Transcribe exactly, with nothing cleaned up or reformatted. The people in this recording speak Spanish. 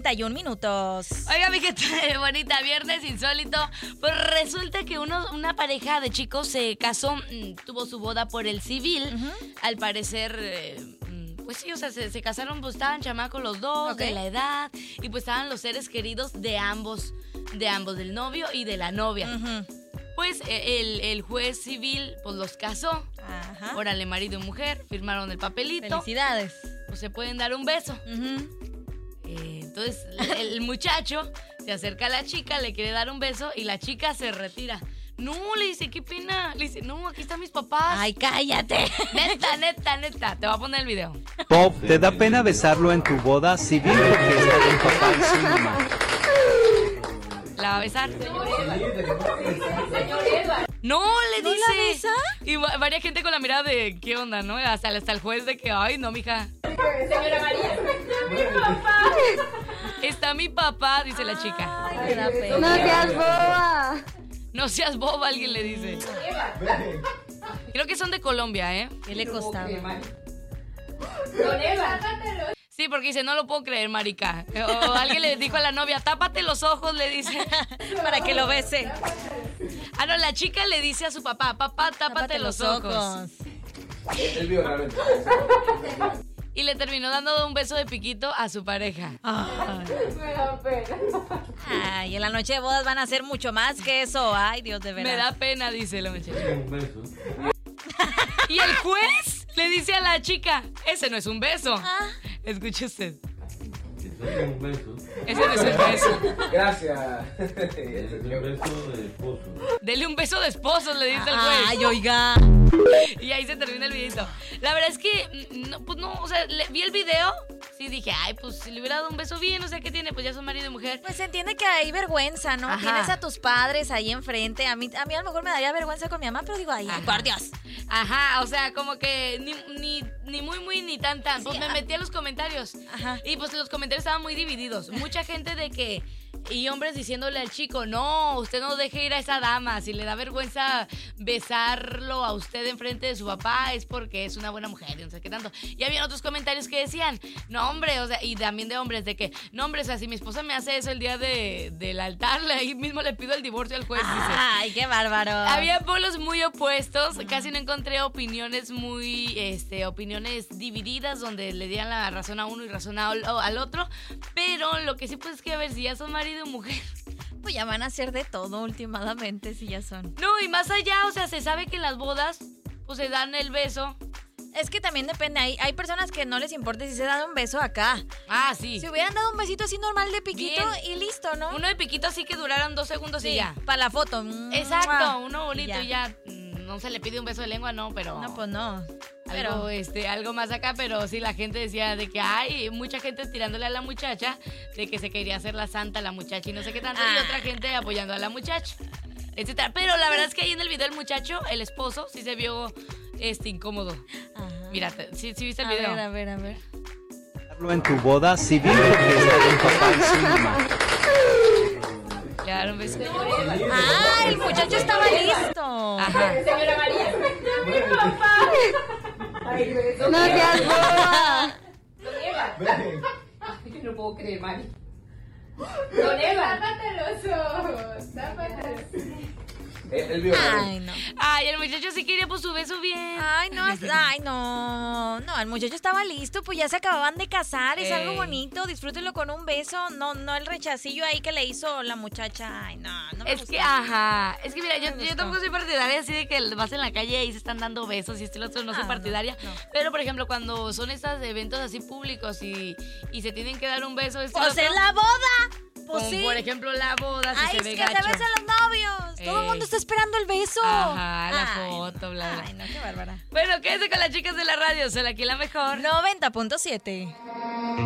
treinta y un minutos. Oiga, mi gente bonita, viernes insólito. Pues resulta que uno, una pareja de chicos se casó, tuvo su boda por el civil. Uh-huh. Al parecer, eh, pues sí, o sea, se, se casaron, pues estaban chamacos los dos, okay, de la edad. Y pues estaban los seres queridos de ambos, de ambos, del novio y de la novia. Uh-huh. Pues el, el juez civil pues los casó. Ajá. Órale, marido y mujer, firmaron el papelito. Felicidades. Pues se pueden dar un beso. Uh-huh. eh, entonces el, el muchacho se acerca a la chica, le quiere dar un beso y la chica se retira. No, le dice, qué pena. Le dice, no, aquí están mis papás. Ay, cállate. Neta, neta, neta. Te voy a poner el video. Pop, ¿te da pena besarlo en tu boda civil porque está el papá y su mamá? ¿La va a besar? No, le ¿No dice. la besa? Y varias gente con la mirada de, ¿qué onda, no? Hasta, hasta el juez de que, ay, no, mija. Señora María. ¡Mi papá! Está mi papá, dice la chica. Ay, me da pena. No seas boba. No seas boba, alguien le dice. Creo que son de Colombia, ¿eh? ¿Qué le costaba? Don Eva. Sí, porque dice, no lo puedo creer, marica. O alguien le dijo a la novia, tápate los ojos, le dice. Para que lo bese. Ah, no, la chica le dice a su papá, papá, tápate, tápate los, los ojos. ojos. El video realmente. Y le terminó dando un beso de piquito a su pareja. Ay. Me da pena. Ay, en la noche de bodas van a hacer mucho más que eso. Ay, Dios, de verdad. Me da pena, dice la muchacha. Y el juez le dice a la chica, ese no es un beso. Ah. Escuche usted. Ese es un beso. Ese no es un beso. Gracias. Es un beso de esposo. Dele un beso de esposo, le dice el juez. Ay, oiga. Y ahí se termina el videito. La verdad es que, no, pues no, o sea, le, vi el video, sí dije, ay, pues si le hubiera dado un beso bien, o sea, ¿qué tiene? Pues ya son marido y mujer. Pues se entiende que hay vergüenza, ¿no? Ajá. Tienes a tus padres ahí enfrente. A mí, a mí a lo mejor me daría vergüenza con mi mamá, pero digo, ay, ay por Dios. Ajá, o sea, como que ni, ni, ni muy, muy, ni tan, tan. Pues sí, me ah. metí a los comentarios. Ajá. Y pues los comentarios estaban muy divididos. Mucha gente de que... Y hombres diciéndole al chico, no, usted no deje ir a esa dama. Si le da vergüenza besarlo a usted enfrente de su papá es porque es una buena mujer y no sé qué tanto. Y había otros comentarios que decían, no, hombre, o sea, y también de hombres, de que, no, hombre, o sea, si mi esposa me hace eso el día de, del altar, ahí mismo le pido el divorcio al juez. Ay, dice. Qué bárbaro. Había polos muy opuestos, mm. casi no encontré opiniones muy, este, opiniones divididas donde le dieran la razón a uno y razón al, al otro. Pero lo que sí, pues es que a ver si ya son maridos de mujer. Pues ya van a hacer de todo últimamente, si ya son. No, y más allá, o sea, se sabe que en las bodas, pues se dan el beso. Es que también depende, hay, hay personas que no les importa si se dan un beso acá. Ah, sí. Si hubieran dado un besito así normal de piquito Bien. Y listo, ¿no? Uno de piquito así que duraran dos segundos sí, y ya. Para la foto. Exacto, uno bonito y ya. y ya. No se le pide un beso de lengua, no, pero... No, pues no. Pero algo, este, algo más acá, pero sí la gente decía de que hay mucha gente tirándole a la muchacha, de que se quería hacer la santa la muchacha y no sé qué tanto, ah. y otra gente apoyando a la muchacha, etcétera. Pero la verdad es que ahí en el video el muchacho, el esposo, sí se vio este incómodo. Ajá. Mira, sí, sí viste el a video. A ver, a ver, a ver. En tu boda civil porque está el papá y su mamá. Claro, un beso. Ah, el muchacho estaba listo. Ajá. Señora María. Mi papá. No seas boba. Don Eva. Ay, no puedo creer, Mari. Don Eva. Tápate los ojos. Tápate los ojos. El video. Ay, no. Ay, el muchacho sí quería pues su beso bien. Ay, no, ay, no. No, el muchacho estaba listo, pues ya se acababan de casar, es Ey. algo bonito, disfrútenlo con un beso, no no el rechacillo ahí que le hizo la muchacha. Ay, no, no me Es gustó. que, ajá, es que mira, no yo, yo tampoco soy partidaria así de que vas en la calle y se están dando besos y este y otro, no ah, soy partidaria. No, no. Pero, por ejemplo, cuando son estos eventos así públicos y, y se tienen que dar un beso... Este ¡Pues otro, en la boda! Pues como sí. Por ejemplo, la boda, si Ay, se ve es que gacho. se besan los novios. Ey. Todo el mundo está esperando el beso. Ajá, la Ay, foto, bla, bla. Ay, no, qué bárbara. Bueno, quédense con las chicas de la radio, son aquí la mejor. noventa punto siete